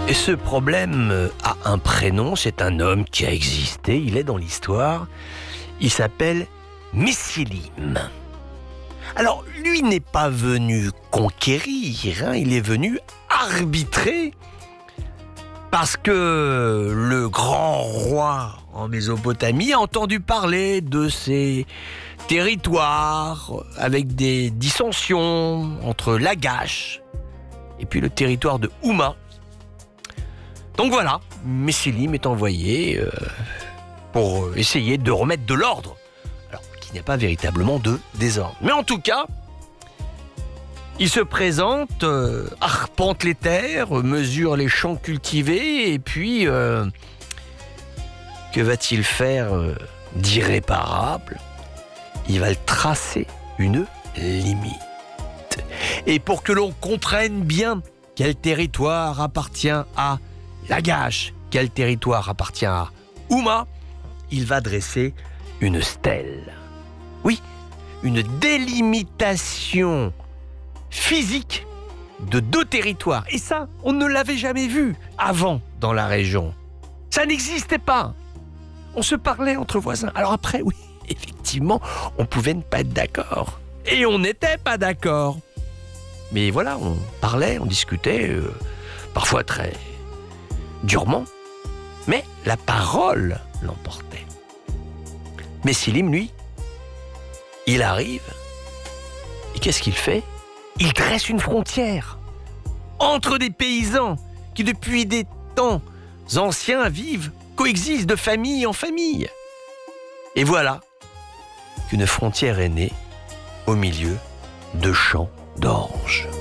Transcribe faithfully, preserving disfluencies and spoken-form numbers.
Et ce problème a un prénom, c'est un homme qui a existé, il est dans l'histoire. Il s'appelle Messilim. Alors, lui n'est pas venu conquérir, hein, il est venu arbitrer. Parce que le grand roi en Mésopotamie a entendu parler de ces territoires avec des dissensions entre Lagash et puis le territoire de Houma. Donc voilà, Messilim est envoyé euh, pour essayer de remettre de l'ordre, alors qu'il n'y a pas véritablement de désordre. Mais en tout cas, il se présente, euh, arpente les terres, mesure les champs cultivés, et puis, euh, que va-t-il faire euh, d'irréparable? Il va tracer une limite. Et pour que l'on comprenne bien quel territoire appartient à Lagash, quel territoire appartient à Houma, il va dresser une stèle. Oui, une délimitation physique de deux territoires. Et ça, on ne l'avait jamais vu avant dans la région. Ça n'existait pas. On se parlait entre voisins. Alors après, oui, effectivement, on pouvait ne pas être d'accord. Et on n'était pas d'accord. Mais voilà, on parlait, on discutait, euh, parfois très durement. Mais la parole l'emportait. Messilim, lui, il arrive. Et qu'est-ce qu'il fait ? Il dresse une frontière entre des paysans qui, depuis des temps anciens, vivent, coexistent de famille en famille. Et voilà qu'une frontière est née au milieu de champs d'orge.